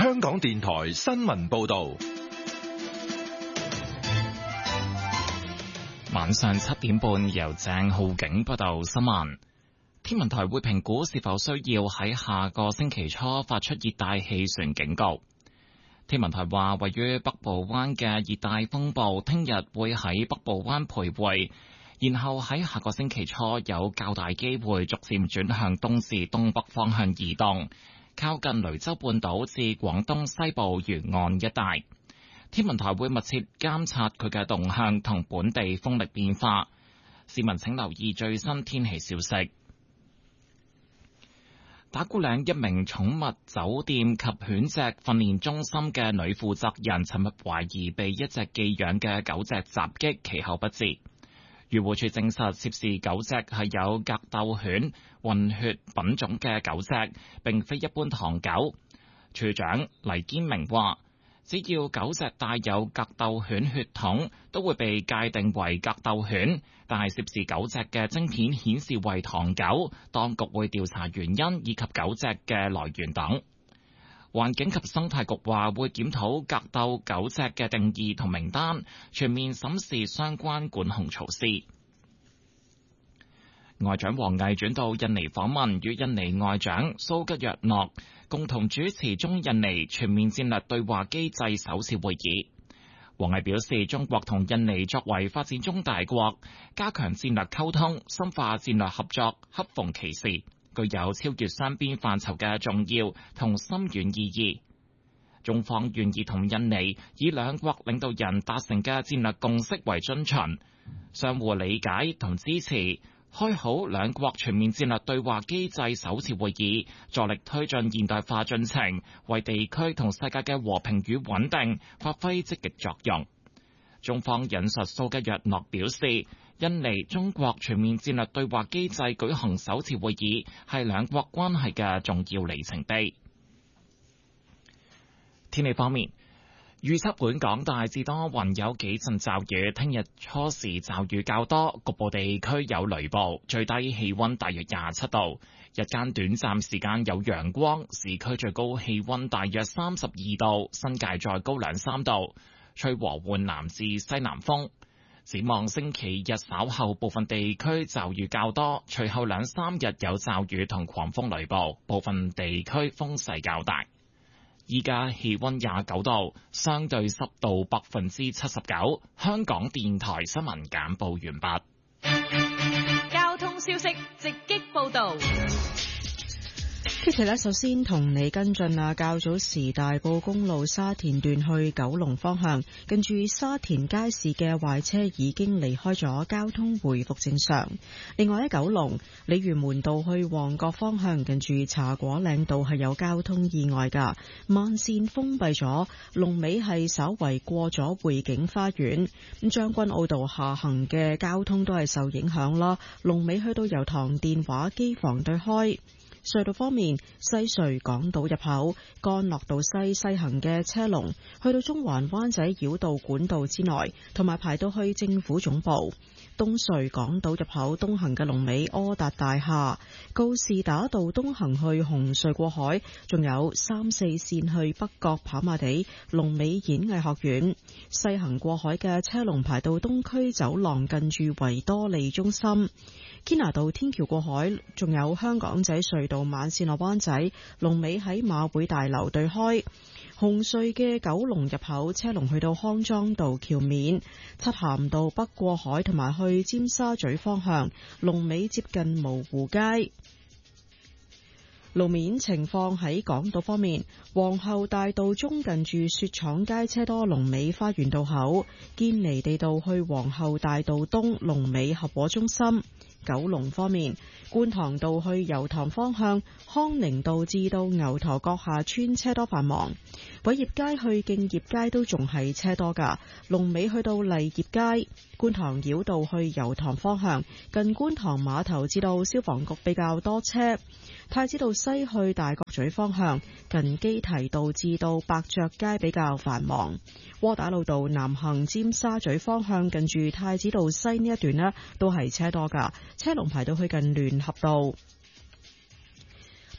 香港電台新聞報道。 晚上7點半，由鄭浩景報道新聞。天文台會評估是否需要喺下個星期初發出熱帶氣旋警告。天文台話，位於北部灣嘅熱帶風暴聽日會喺北部灣徘徊，然後喺下個星期初有較大機會逐漸轉向東至東北方向移動，靠近雷州半島至廣東西部沿岸一帶。天文台會密切監察佢嘅動向同本地風力變化，市民請留意最新天氣消息。打鼓嶺一名寵物酒店及犬隻訓練中心嘅女負責人，尋日懷疑被一隻寄養嘅狗隻襲擊，其後不治。漁護署證實涉事狗隻係有格鬥犬混血品種嘅狗隻，並非一般唐狗。署長黎堅明話，只要狗隻帶有格鬥犬血統，都會被界定為格鬥犬，但係涉事狗隻嘅晶片顯示為唐狗，當局會調查原因以及狗隻嘅來源等。環境及生態局話會檢討格鬥狗隻嘅定義同名單，全面審視相關管控措施。外長王毅轉到印尼訪問，與印尼外長蘇吉若諾共同主持中印尼全面戰略對話機制首次會議。王毅表示，中國同印尼作為發展中大國，加強戰略溝通、深化戰略合作，恰逢其時，具有超越雙邊範疇嘅重要同深遠意義。中方願意同印尼以兩國領導人達成嘅戰略共識為遵循，相互理解同支持，開好兩國全面戰略對話機制首次會議，助力推進現代化進程，為地區同世界嘅和平與穩定發揮積極作用。中方引述蘇吉若諾表示，印尼中國全面戰略對話機制舉行首次會議，係兩國關係嘅重要里程碑。天氣方面，預測本港大致多雲，有幾陣驟雨。聽日初時驟雨較多，局部地區有雷暴，最低氣溫大約27度。日間短暫時間有陽光，市區最高氣溫大約32度，新界再高2-3度，吹和緩南至西南風。展望星期日稍後部分地區驟雨較多，隨後2-3日有驟雨同狂風雷暴，部分地區風勢較大。依家氣溫29度，相對濕度79%。香港電台新聞簡報完畢。 交通消息直擊報道。 Kitty 首先同你跟進較早時大埔公路沙田段去九龍方向，近住沙田街市嘅壞車已經離開咗，交通回復正常。另外喺九龍鯉魚門道去旺角方向，近住茶果嶺道係有交通意外㗎，慢線封閉咗，龍尾係稍為過咗匯景花園。咁將軍澳道下行嘅交通都係受影響啦，龍尾去到油塘電話機房對開。隧道方面，西隧港島入口干諾道西行嘅車龍去到中環灣仔繞道管道之內，同埋排到去政府總部。東隧港島入口東行嘅龍尾柯達大廈，告士打道東行去紅隧過海，仲有3、4線去北角跑馬地龍尾演藝學院。西行過海嘅車龍排到東區走廊近住維多利中心。堅拿道天橋過海，仲有香港仔隧道慢線落灣仔龍尾喺馬會大樓對開。紅隧嘅九龍入口車龍去到康莊道橋面，漆咸道北過海同埋去尖沙咀方向龍尾接近蕪湖街。路面情況喺港島方面，皇后大道中近住雪廠街車多，龍尾花園道口；堅尼地道去皇后大道東龍尾合和中心。九龍方面，觀塘道去油塘方向，康寧道至到牛頭角下村車多繁忙；偉業街去敬業街都仲係車多㗎，龍尾去到麗業街。觀塘繞道去油塘方向，近觀塘碼頭至到消防局比較多車；太子道西去大角咀方向，近基提道至到百爵街比較繁忙；窩打老道南行尖沙咀方向，近住太子道西呢一段呢都係車多㗎，車龍排到去近聯合道。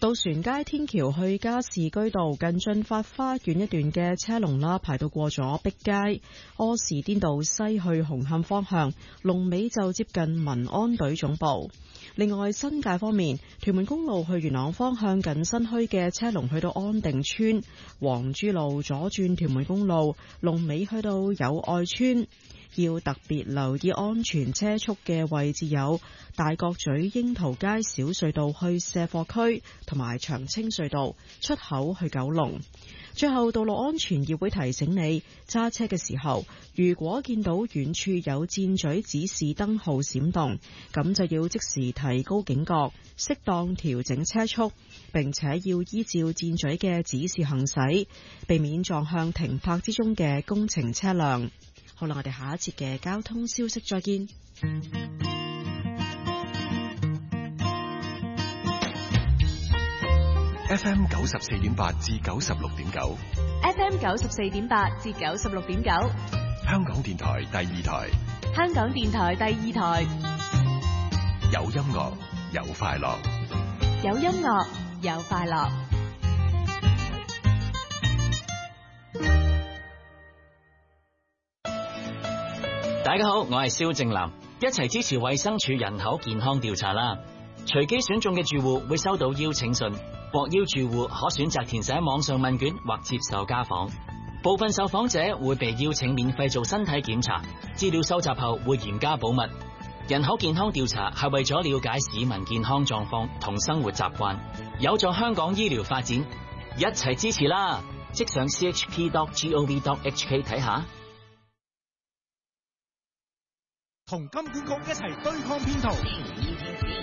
渡船街天橋去加士居道近駿發花園一段嘅車龍啦，排到過咗碧街；柯士甸道西去紅磡方向，龍尾就接近民安隊總部。另外，新界方面，屯門公路去元朗方向近新墟嘅車龍去到安定村，黃珠路左轉屯門公路，龍尾去到友愛村。要特別留意安全車速嘅位置有大角咀櫻桃街小隧道去卸貨區，同埋長青隧道出口去九龍。最後，道路安全議會提醒你，揸車嘅時候，如果見到遠處有箭嘴指示燈號閃動，咁就要即時提高警覺，適當調整車速，並且要依照箭嘴嘅指示行駛，避免撞向停泊之中嘅工程車輛。好啦，我哋下一節嘅交通消息再見。 FM 94.8至96.9 FM 94.8至96.9， 香港電台第二台， 香港電台第二台， 有音樂有快樂， 有音樂有快樂。 大家好，我係蕭正楠，一齊支持衛生署人口健康調查啦！隨機選中嘅住戶會收到邀請信，獲邀住戶可選擇填寫網上問卷或接受家訪。部分受訪者會被邀請免費做身體檢查，資料收集後會嚴加保密。人口健康調查係為咗了解市民健康狀況同生活習慣，有助香港醫療發展，一齊支持啦！即上 chp.gov.hk 睇下。 同金管局一齊對抗騙徒。